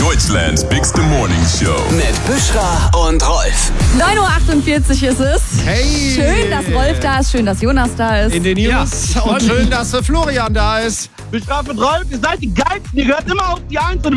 Deutschlands bigste Morning Show. Mit Büschra und Rolf. 9.48 Uhr ist es. Hey! Schön, dass Rolf da ist, schön, dass Jonas da ist. In den News. Und schön, dass Florian da ist. Büschra und Rolf, ihr seid die Geilsten, ihr gehört immer auf die 1 und